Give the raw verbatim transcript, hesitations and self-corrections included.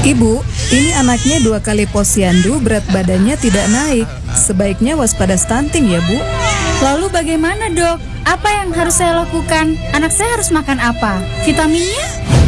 Ibu, ini anaknya dua kali posyandu, berat badannya tidak naik. Sebaiknya waspada stunting ya, Bu. Lalu bagaimana, Dok? Apa yang harus saya lakukan? Anak saya harus makan apa? Vitaminnya?